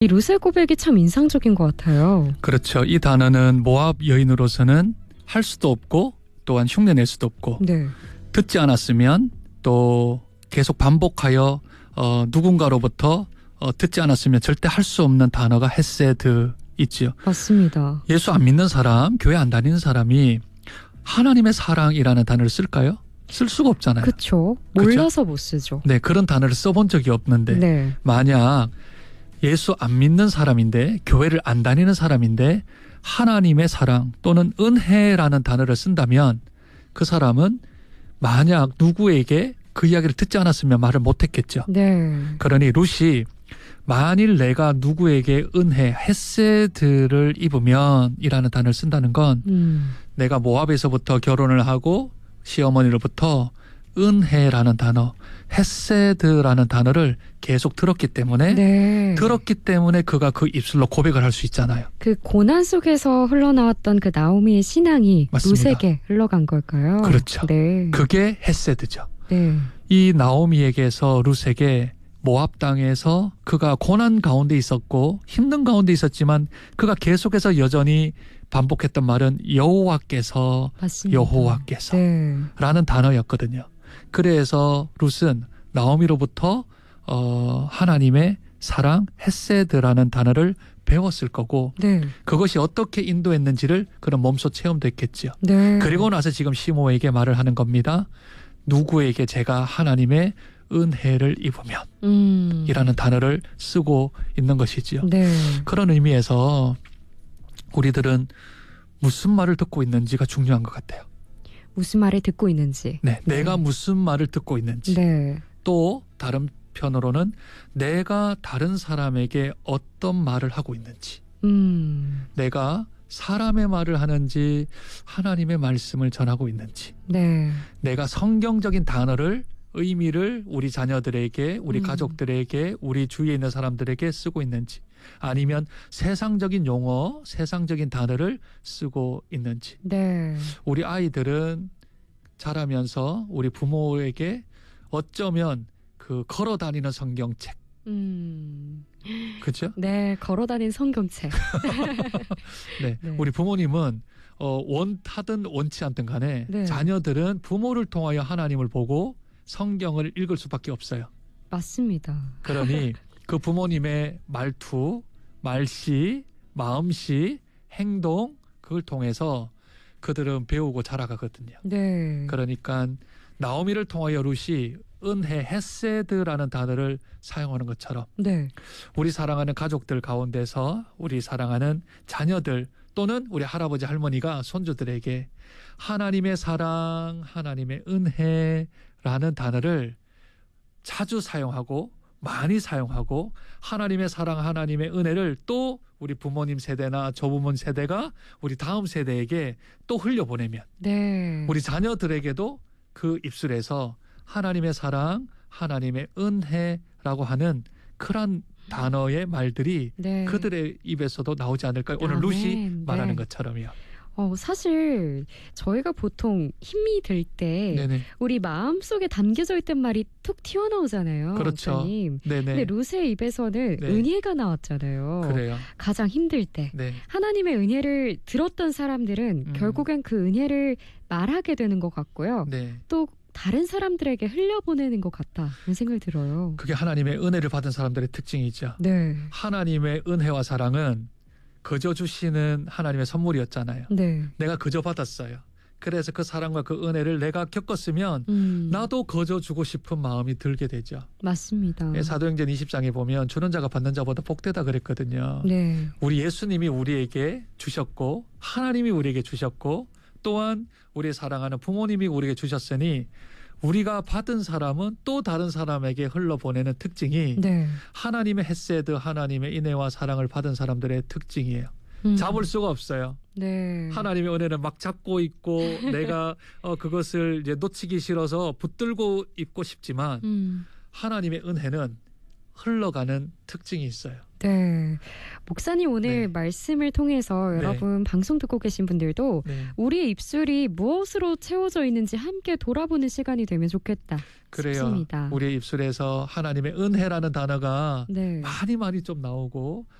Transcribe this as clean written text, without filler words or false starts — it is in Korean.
이 룻의 고백이 참 인상적인 것 같아요. 그렇죠. 이 단어는 모압 여인으로서는 할 수도 없고 또한 흉내낼 수도 없고 네. 듣지 않았으면 또 계속 반복하여 누군가로부터 듣지 않았으면 절대 할 수 없는 단어가 헤세드 있지요. 맞습니다. 예수 안 믿는 사람, 교회 안 다니는 사람이 하나님의 사랑이라는 단어를 쓸까요? 쓸 수가 없잖아요. 그렇죠. 몰라서 못 쓰죠. 네, 그런 단어를 써본 적이 없는데 네. 만약 예수 안 믿는 사람인데 교회를 안 다니는 사람인데 하나님의 사랑 또는 은혜라는 단어를 쓴다면 그 사람은 만약 누구에게 그 이야기를 듣지 않았으면 말을 못했겠죠. 네. 그러니 룻이 만일 내가 누구에게 은혜, 헤세드를 입으면 이라는 단어를 쓴다는 건 내가 모압에서부터 결혼을 하고 시어머니로부터 은혜라는 단어, 헤세드라는 단어를 계속 들었기 때문에 네. 들었기 때문에 그가 그 입술로 고백을 할 수 있잖아요. 그 고난 속에서 흘러나왔던 그 나오미의 신앙이 맞습니다. 룻에게 흘러간 걸까요? 그렇죠. 네. 그게 헤세드죠. 네. 이 나오미에게서 룻에게 모압 땅에서 그가 고난 가운데 있었고 힘든 가운데 있었지만 그가 계속해서 여전히 반복했던 말은 여호와께서 맞습니다. 여호와께서 네. 라는 단어였거든요. 그래서 룻은 나오미로부터 하나님의 사랑 헤세드라는 단어를 배웠을 거고 네. 그것이 어떻게 인도했는지를 그런 몸소 체험됐겠지요. 네. 그리고 나서 지금 시모에게 말을 하는 겁니다. 누구에게 제가 하나님의 은혜를 입으면 이라는 단어를 쓰고 있는 것이지요. 네. 그런 의미에서 우리들은 무슨 말을 듣고 있는지가 중요한 것 같아요. 무슨 말을 듣고 있는지. 네, 내가 무슨 말을 듣고 있는지. 네. 또 다른 편으로는 내가 다른 사람에게 어떤 말을 하고 있는지. 내가 사람의 말을 하는지 하나님의 말씀을 전하고 있는지. 네. 내가 성경적인 단어를 의미를 우리 자녀들에게 우리 가족들에게 우리 주위에 있는 사람들에게 쓰고 있는지 아니면 세상적인 용어 세상적인 단어를 쓰고 있는지. 네. 우리 아이들은 자라면서 우리 부모에게 어쩌면 그 걸어다니는 성경책 그렇죠? 네, 걸어다니는 성경책. 네. 네. 우리 부모님은 원하든 원치 않든 간에 네. 자녀들은 부모를 통하여 하나님을 보고 성경을 읽을 수밖에 없어요. 맞습니다. 그러니 그 부모님의 말투, 말씨, 마음씨, 행동 그걸 통해서 그들은 배우고 자라가거든요. 네. 그러니까 나오미를 통하여 룻이 은혜, 헤세드라는 단어를 사용하는 것처럼 네. 우리 사랑하는 가족들 가운데서 우리 사랑하는 자녀들 또는 우리 할아버지 할머니가 손주들에게 하나님의 사랑, 하나님의 은혜라는 단어를 자주 사용하고 많이 사용하고 하나님의 사랑, 하나님의 은혜를 또 우리 부모님 세대나 조부모 세대가 우리 다음 세대에게 또 흘려보내면 네. 우리 자녀들에게도 그 입술에서 하나님의 사랑, 하나님의 은혜라고 하는 그런 단어의 말들이 네. 그들의 입에서도 나오지 않을까요? 오늘 아멘. 룻이 말하는 네. 것처럼요. 사실 저희가 보통 힘이 들 때 네네. 우리 마음속에 담겨져 있던 말이 툭 튀어나오잖아요. 그렇죠. 목사님. 네네. 근데 룻의 입에서는 네. 은혜가 나왔잖아요. 그래요. 가장 힘들 때. 네. 하나님의 은혜를 들었던 사람들은 결국엔 그 은혜를 말하게 되는 것 같고요. 네. 또 다른 사람들에게 흘려보내는 것 같다. 그런 생각이 들어요. 그게 하나님의 은혜를 받은 사람들의 특징이죠. 네. 하나님의 은혜와 사랑은 거저 주시는 하나님의 선물이었잖아요. 네. 내가 거저 받았어요. 그래서 그 사랑과 그 은혜를 내가 겪었으면 나도 거저 주고 싶은 마음이 들게 되죠. 맞습니다. 사도행전 20장에 보면 주는 자가 받는 자보다 복되다 그랬거든요. 네. 우리 예수님이 우리에게 주셨고 하나님이 우리에게 주셨고 또한 우리 사랑하는 부모님이 우리에게 주셨으니 우리가 받은 사람은 또 다른 사람에게 흘러보내는 특징이 네. 하나님의 헤세드, 하나님의 인애와 사랑을 받은 사람들의 특징이에요. 잡을 수가 없어요. 네. 하나님의 은혜는 막 잡고 있고 내가 그것을 이제 놓치기 싫어서 붙들고 있고 싶지만 하나님의 은혜는 흘러가는 특징이 있어요. 네. 목사님 오늘 네. 말씀을 통해서 네. 여러분 방송 듣고 계신 분들도 네. 우리의 입술이 무엇으로 채워져 있는지 함께 돌아보는 시간이 되면 좋겠다 그래요. 싶습니다. 우리의 입술에서 하나님의 은혜라는 단어가 네. 많이 좀 나오고